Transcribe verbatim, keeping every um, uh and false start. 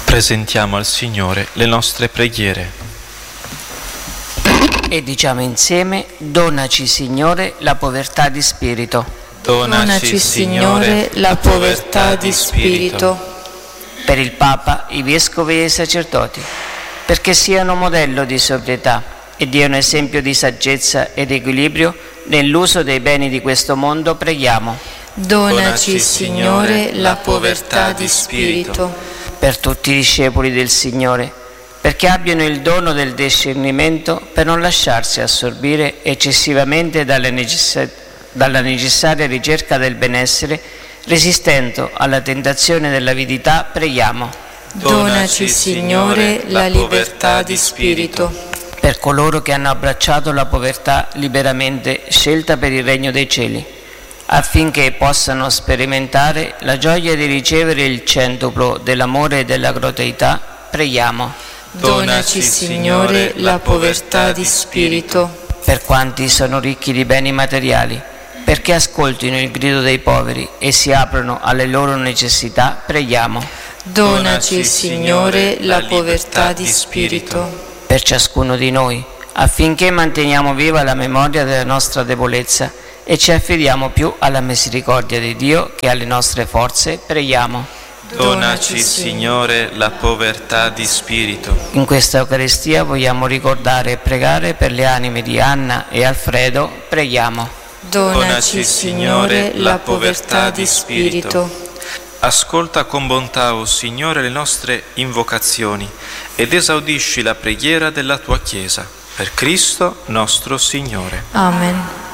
Presentiamo al Signore le nostre preghiere. E diciamo insieme: donaci, Signore, la povertà di spirito. Donaci, Signore, la povertà di spirito. Per il Papa, i Vescovi e i Sacerdoti, perché siano modello di sobrietà e diano esempio di saggezza ed equilibrio nell'uso dei beni di questo mondo, preghiamo. Donaci, Signore, la povertà di spirito. Per tutti i discepoli del Signore, perché abbiano il dono del discernimento per non lasciarsi assorbire eccessivamente dalle necess- dalla necessaria ricerca del benessere, resistendo alla tentazione dell'avidità, preghiamo. Donaci, Signore, la libertà di spirito. Per coloro che hanno abbracciato la povertà liberamente scelta per il regno dei cieli, affinché possano sperimentare la gioia di ricevere il centuplo dell'amore e della gratuità, preghiamo. Donaci, Signore, la povertà di spirito. Per quanti sono ricchi di beni materiali, perché ascoltino il grido dei poveri e si aprono alle loro necessità, preghiamo. Donaci, Signore, la povertà di spirito. Per ciascuno di noi, affinché manteniamo viva la memoria della nostra debolezza e ci affidiamo più alla misericordia di Dio che alle nostre forze, preghiamo. Donaci, Signore, la povertà di spirito. In questa Eucaristia vogliamo ricordare e pregare per le anime di Anna e Alfredo, preghiamo. Donaci, Signore, la povertà di spirito. Ascolta con bontà, o Signore, le nostre invocazioni ed esaudisci la preghiera della tua Chiesa. Per Cristo nostro Signore. Amen.